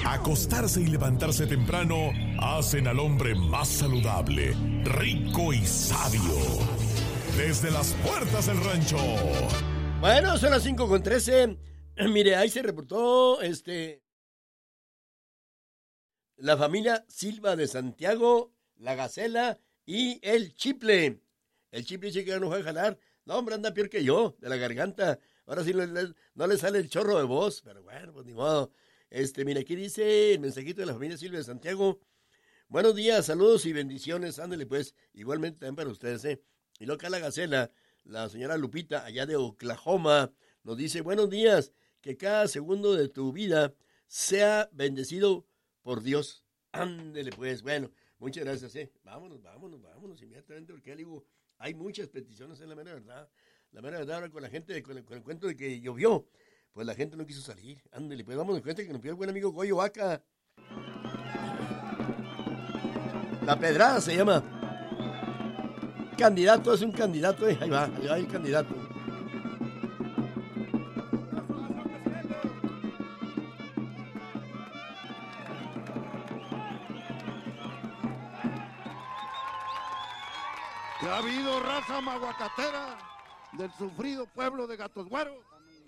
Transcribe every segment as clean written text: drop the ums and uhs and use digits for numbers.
Acostarse y levantarse temprano hacen al hombre más saludable, rico y sabio. Desde las puertas del rancho. Bueno, son las 5:13. Mire, ahí se reportó la familia Silva de Santiago, la Gacela y el Chiple. El Chiple dice que ya no va a jalar. No, hombre, anda peor que yo, de la garganta. Ahora sí no le sale el chorro de voz, pero bueno, pues ni modo. Mira, aquí dice el mensajito de la familia Silva de Santiago. Buenos días, saludos y bendiciones. Ándale, pues, igualmente también para ustedes, Y luego acá la Gacela, la señora Lupita, allá de Oklahoma, nos dice, buenos días, que cada segundo de tu vida sea bendecido por Dios. Ándele, pues, bueno, muchas gracias, Vámonos, inmediatamente, porque ya digo, hay muchas peticiones, la mera verdad. La mera verdad, ahora con la gente, con el cuento de que llovió, pues la gente no quiso salir. Ándele, pues, vámonos, cuenta que nos pidió el buen amigo Goyo Vaca. La Pedrada se llama. Candidato, es un candidato, ahí va el candidato. ¿Qué ha habido, raza maguacatera del sufrido pueblo de Gatos Güeros?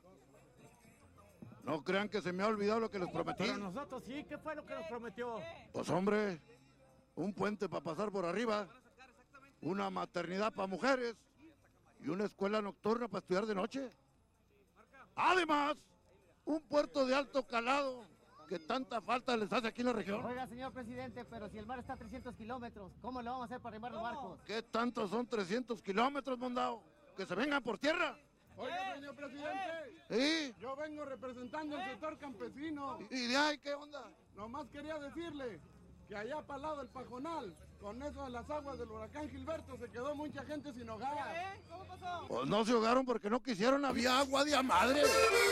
No crean que se me ha olvidado lo que les prometí. Pero nosotros sí, ¿qué fue lo que nos prometió? Pues hombre, un puente para pasar por arriba, una maternidad para mujeres y una escuela nocturna para estudiar de noche. Además, un puerto de alto calado que tanta falta les hace aquí en la región. Oiga, señor presidente, pero si el mar está a 300 kilómetros, ¿cómo le vamos a hacer para arrimar los barcos? ¿Qué tanto son 300 kilómetros, mondao? Que se vengan por tierra. Oiga, señor presidente, ¿Sí? yo vengo representando el sector campesino. ¿Y de ahí qué onda? Nomás quería decirle que allá para el lado del Pajonal, con eso de las aguas del huracán Gilberto, se quedó mucha gente sin hogar. Pues no se ahogaron porque no quisieron, había agua de a madre.